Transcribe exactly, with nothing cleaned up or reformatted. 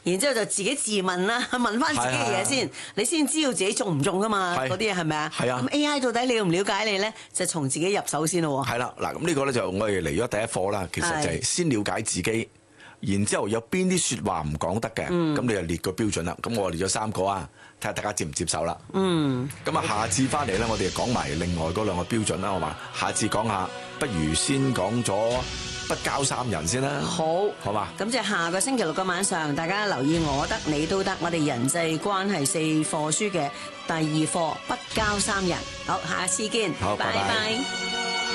然之後就自己自問啦，問翻自己嘅嘢先，你先知道自己中唔中噶嘛？嗰啲嘢係咪啊？ 係啊。 咁 A I 到底了唔了解你咧？就從自己入手先咯喎。 係啦，嗱咁呢個咧就我哋嚟咗第一課啦，其實就係先了解自己。然之後有邊啲説話唔講得嘅，咁、嗯、你就列個標準啦。咁我列咗三個啊，睇下大家接唔接受啦。嗯。咁啊，下次翻嚟咧，我哋就講埋另外嗰兩個標準啦，好嘛？下次講下，不如先講咗不交三人先啦。 好， 好嘛？ 咁即係下個星期六嘅晚上，大家留意我得你都得，我哋人際關係四課書嘅第二課不交三人。好，下次見。 好，拜拜。 拜拜。